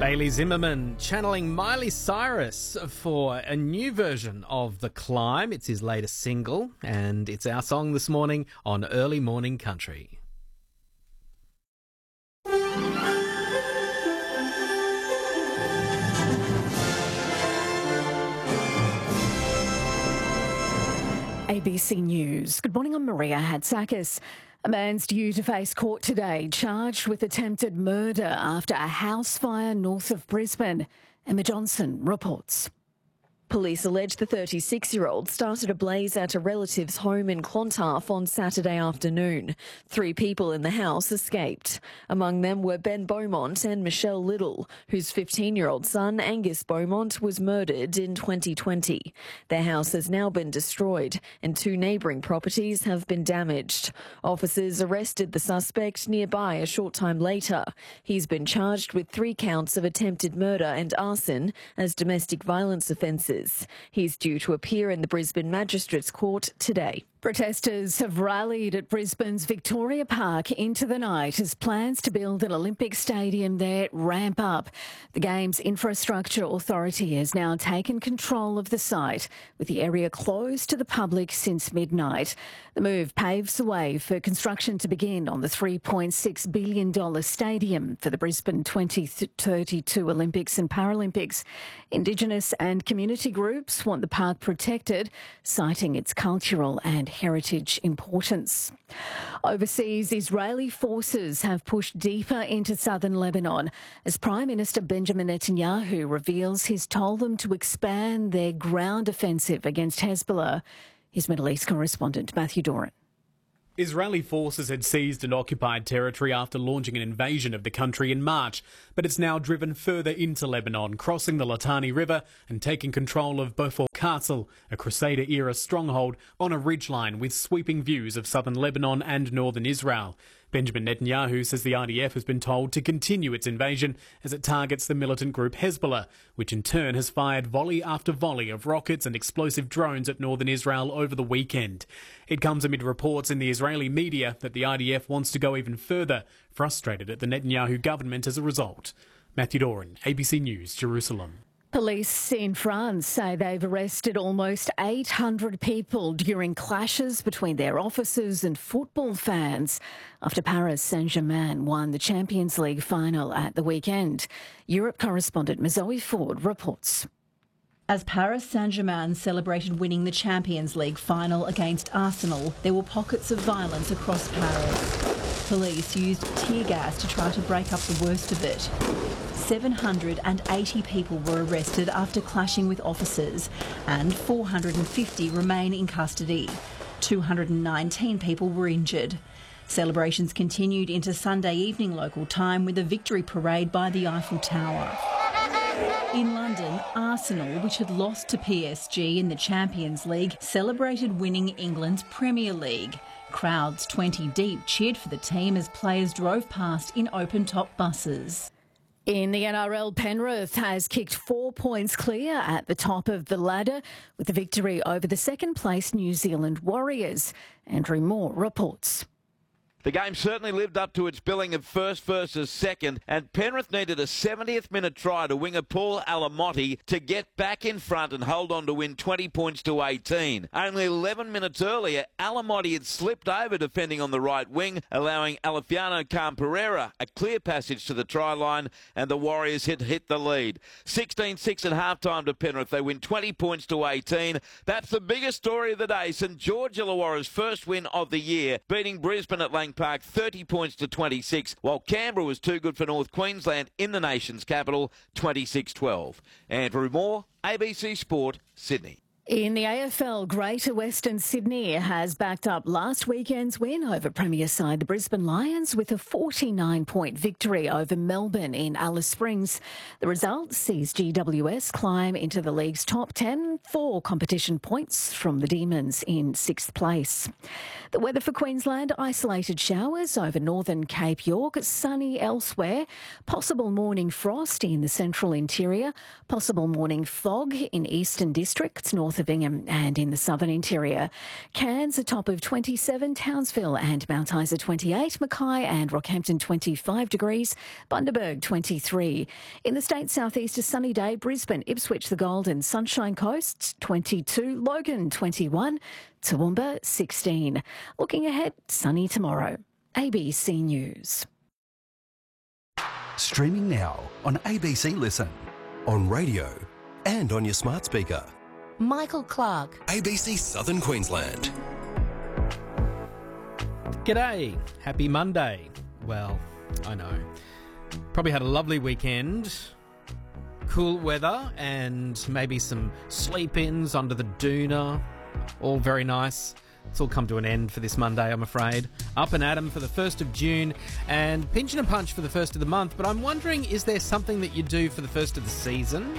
Bailey Zimmerman channeling Miley Cyrus for a new version of The Climb. It's his latest single, and it's our song this morning on Early Morning Country. ABC News. Good morning, I'm Maria Hatzakis. A man's due to face court today, charged with attempted murder after a house fire north of Brisbane. Emma Johnson reports. Police allege the 36-year-old started a blaze at a relative's home in Clontarf on Saturday afternoon. 3 people in the house escaped. Among them were Ben Beaumont and Michelle Little, whose 15-year-old son, Angus Beaumont, was murdered in 2020. Their house has now been destroyed and 2 neighbouring properties have been damaged. Officers arrested the suspect nearby a short time later. He's been charged with 3 counts of attempted murder and arson as domestic violence offences. He's due to appear in the Brisbane Magistrates Court today. Protesters have rallied at Brisbane's Victoria Park into the night as plans to build an Olympic stadium there ramp up. The Games Infrastructure Authority has now taken control of the site, with the area closed to the public since midnight. The move paves the way for construction to begin on the $3.6 billion stadium for the Brisbane 2032 Olympics and Paralympics. Indigenous and community groups want the park protected, citing its cultural and heritage importance. Overseas, Israeli forces have pushed deeper into southern Lebanon as Prime Minister Benjamin Netanyahu reveals he's told them to expand their ground offensive against Hezbollah. His Middle East correspondent Matthew Doran. Israeli forces had seized and occupied territory after launching an invasion of the country in March, but it's now driven further into Lebanon, crossing the Litani River and taking control of Beaufort Castle, a Crusader-era stronghold on a ridgeline with sweeping views of southern Lebanon and northern Israel. Benjamin Netanyahu says the IDF has been told to continue its invasion as it targets the militant group Hezbollah, which in turn has fired volley after volley of rockets and explosive drones at northern Israel over the weekend. It comes amid reports in the Israeli media that the IDF wants to go even further, frustrated at the Netanyahu government as a result. Matthew Doran, ABC News, Jerusalem. Police in France say they've arrested almost 800 people during clashes between their officers and football fans after Paris Saint-Germain won the Champions League final at the weekend. Europe correspondent Zoe Ford reports. As Paris Saint-Germain celebrated winning the Champions League final against Arsenal, there were pockets of violence across Paris. Police used tear gas to try to break up the worst of it. 780 people were arrested after clashing with officers, and 450 remain in custody. 219 people were injured. Celebrations continued into Sunday evening local time with a victory parade by the Eiffel Tower. In London, Arsenal, which had lost to PSG in the Champions League, celebrated winning England's Premier League. Crowds 20 deep cheered for the team as players drove past in open-top buses. In the NRL, Penrith has kicked 4 points clear at the top of the ladder with a victory over the second-place New Zealand Warriors. Andrew Moore reports. The game certainly lived up to its billing of first versus second, and Penrith needed a 70th minute try to winger Paul Alamotti to get back in front and hold on to win 20 points to 18. Only 11 minutes earlier, Alamotti had slipped over defending on the right wing, allowing Alefiano Khan-Pereira a clear passage to the try line, and the Warriors hit the lead. 16-6 at half-time to Penrith. They win 20 points to 18. That's the biggest story of the day. St George Illawarra's first win of the year, beating Brisbane at Lang Park 30 points to 26, while Canberra was too good for North Queensland in the nation's capital, 26-12. Andrew Moore, ABC Sport, Sydney. In the AFL, Greater Western Sydney has backed up last weekend's win over Premier side the Brisbane Lions with a 49-point victory over Melbourne in Alice Springs. The result sees GWS climb into the league's top 10, 4 competition points from the Demons in 6th place. The weather for Queensland, isolated showers over northern Cape York, sunny elsewhere, possible morning frost in the central interior, possible morning fog in eastern districts, north north of Ingham and in the southern interior. Cairns a top of 27, Townsville and Mount Isa 28, Mackay and Rockhampton 25 degrees, Bundaberg 23. In the state southeast, a sunny day, Brisbane, Ipswich, the Gold and Sunshine Coast 22, Logan 21, Toowoomba 16. Looking ahead, sunny tomorrow. ABC News. Streaming now on ABC Listen, on radio and on your smart speaker. Michael Clark. ABC Southern Queensland. G'day. Happy Monday. Well, I know. Probably had a lovely weekend. Cool weather and maybe some sleep-ins under the doona. All very nice. It's all come to an end for this Monday, I'm afraid. Up and at 'em for the 1st of June and pinch and a punch for the 1st of the month. But I'm wondering, is there something that you do for the 1st of the season?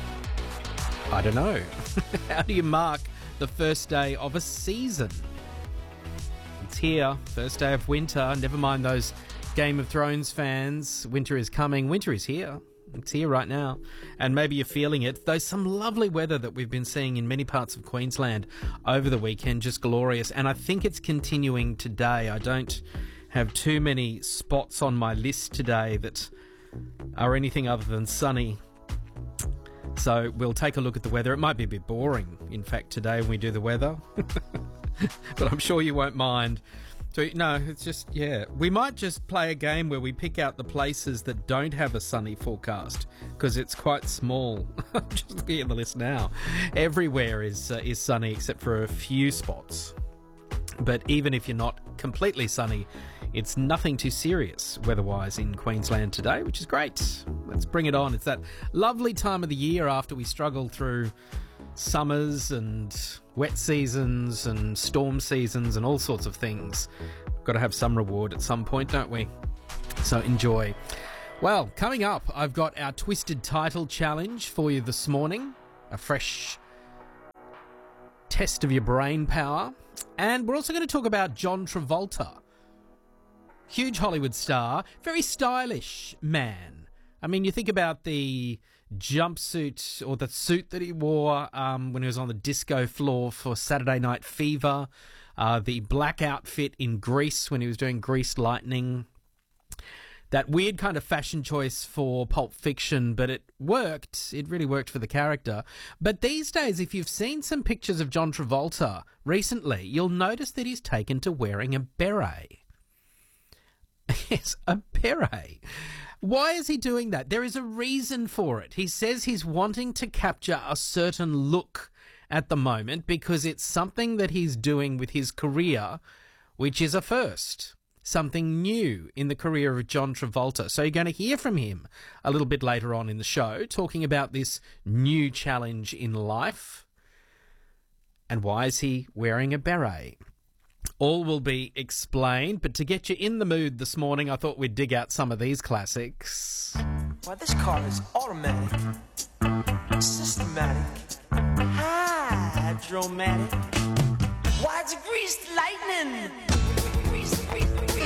I don't know. How do you mark the first day of a season? It's here, first day of winter. Never mind those Game of Thrones fans. Winter is coming. Winter is here. It's here right now. And maybe you're feeling it. There's some lovely weather that we've been seeing in many parts of Queensland over the weekend. Just glorious. And I think it's continuing today. I don't have too many spots on my list today that are anything other than sunny. So we'll take a look at the weather. It might be a bit boring, in fact, today when we do the weather. But I'm sure you won't mind. So, no, it's just, yeah. We might just play a game where we pick out the places that don't have a sunny forecast because it's quite small. I'm just looking at the list now. Everywhere is sunny except for a few spots. But even if you're not completely sunny, it's nothing too serious weather-wise in Queensland today, which is great. Let's bring it on. It's that lovely time of the year after we struggle through summers and wet seasons and storm seasons and all sorts of things. Got to have some reward at some point, don't we? So enjoy. Well, coming up, I've got our Twisted Title Challenge for you this morning. A fresh test of your brain power. And we're also going to talk about John Travolta. Huge Hollywood star, very stylish man. I mean, you think about the jumpsuit or the suit that he wore when he was on the disco floor for Saturday Night Fever, the black outfit in Grease when he was doing Greased Lightning, that weird kind of fashion choice for Pulp Fiction, but it worked. It really worked for the character. But these days, if you've seen some pictures of John Travolta recently, you'll notice that he's taken to wearing a beret. Yes, a beret. Why is he doing that? There is a reason for it. He says he's wanting to capture a certain look at the moment because it's something that he's doing with his career, which is a first. Something new in the career of John Travolta. So you're going to hear from him a little bit later on in the show, talking about this new challenge in life. And why is he wearing a beret? All will be explained, but to get you in the mood this morning, I thought we'd dig out some of these classics. Well, this car is automatic, systematic, hydromatic. Why, it's a greased lightning.